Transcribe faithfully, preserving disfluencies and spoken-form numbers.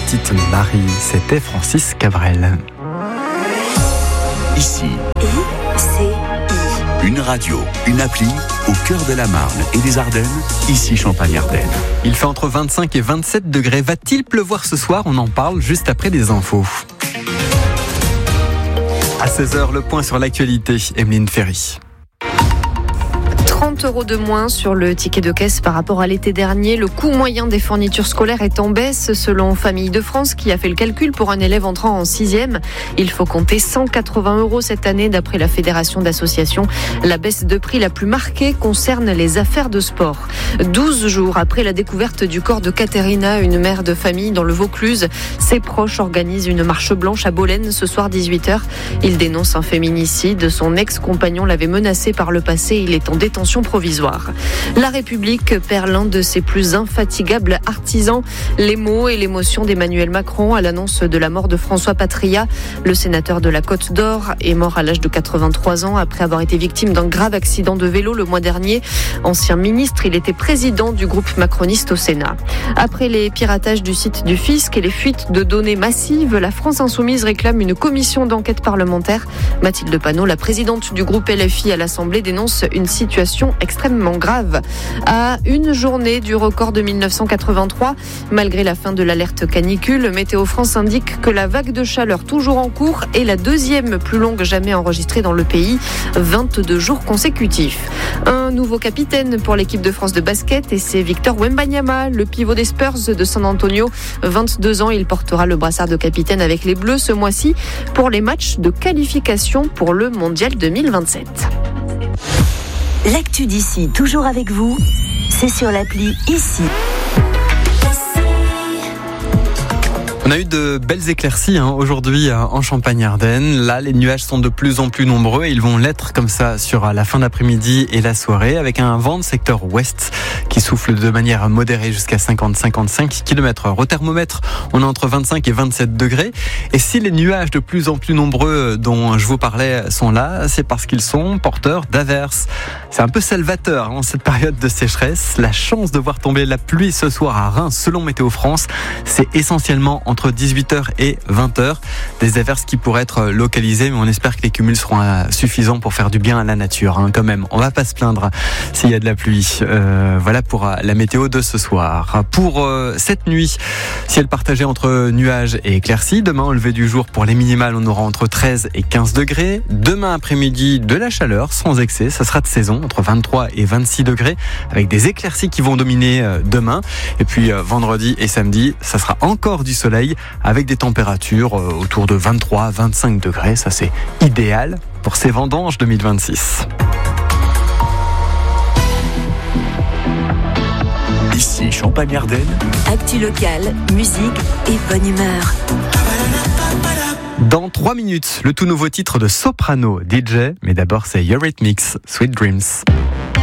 petite Marie, c'était Francis Cabrel. Ici, I C I. une radio, une appli au cœur de la Marne et des Ardennes, ici Champagne-Ardenne. Il fait entre vingt-cinq et vingt-sept degrés. Va-t-il pleuvoir ce soir ? On en parle juste après les infos. À seize heures, le point sur l'actualité. Emeline Ferry. trente euros de moins sur le ticket de caisse par rapport à l'été dernier. Le coût moyen des fournitures scolaires est en baisse selon Famille de France qui a fait le calcul pour un élève entrant en sixième. Il faut compter cent quatre-vingts euros cette année d'après la Fédération d'associations. La baisse de prix la plus marquée concerne les affaires de sport. douze jours après la découverte du corps de Katerina, une mère de famille dans le Vaucluse, ses proches organisent une marche blanche à Bolène ce soir dix-huit heures. Il dénonce un féminicide. Son ex-compagnon l'avait menacé par le passé. Il est en détention provisoire. La République perd l'un de ses plus infatigables artisans. Les mots et l'émotion d'Emmanuel Macron à l'annonce de la mort de François Patria. Le sénateur de la Côte d'Or est mort à l'âge de quatre-vingt-trois ans après avoir été victime d'un grave accident de vélo le mois dernier. Ancien ministre, il était président du groupe macroniste au Sénat. Après les piratages du site du fisc et les fuites de données massives, la France Insoumise réclame une commission d'enquête parlementaire. Mathilde Panot, la présidente du groupe L F I à l'Assemblée, dénonce une situation extrêmement grave. À une journée du record de mille neuf cent quatre-vingt-trois, malgré la fin de l'alerte canicule, Météo France indique que la vague de chaleur toujours en cours est la deuxième plus longue jamais enregistrée dans le pays, vingt-deux jours consécutifs. Un nouveau capitaine pour l'équipe de France de basket et c'est Victor Wembanyama, le pivot des Spurs de San Antonio. vingt-deux ans, il portera le brassard de capitaine avec les Bleus ce mois-ci pour les matchs de qualification pour le Mondial deux mille vingt-sept. L'actu d'ici, toujours avec vous, c'est sur l'appli Ici. On a eu de belles éclaircies hein, aujourd'hui euh, en Champagne-Ardenne. Là, les nuages sont de plus en plus nombreux et ils vont l'être comme ça sur la fin d'après-midi et la soirée avec un vent de secteur ouest qui souffle de manière modérée jusqu'à cinquante à cinquante-cinq kilomètres heure. Au thermomètre, on est entre vingt-cinq et vingt-sept degrés. Et si les nuages de plus en plus nombreux dont je vous parlais sont là, c'est parce qu'ils sont porteurs d'averses. C'est un peu salvateur en hein, cette période de sécheresse. La chance de voir tomber la pluie ce soir à Reims, selon Météo France, c'est essentiellement en entre dix-huit heures et vingt heures. Des averses qui pourraient être localisées, mais on espère que les cumuls seront suffisants pour faire du bien à la nature. Hein, quand même, on va pas se plaindre s'il y a de la pluie. Euh, voilà pour la météo de ce soir. Pour euh, cette nuit, ciel partagé entre nuages et éclaircies. Demain, au lever du jour, pour les minimales, on aura entre treize et quinze degrés. Demain après-midi, de la chaleur, sans excès. Ça sera de saison, entre vingt-trois et vingt-six degrés, avec des éclaircies qui vont dominer euh, demain. Et puis, euh, vendredi et samedi, ça sera encore du soleil, avec des températures autour de vingt-trois à vingt-cinq degrés. Ça, c'est idéal pour ces vendanges deux mille vingt-six. Ici Champagne-Ardenne. Actu locale, musique et bonne humeur. Dans trois minutes, le tout nouveau titre de Soprano D J. Mais d'abord, c'est Eurythmics, Sweet Dreams.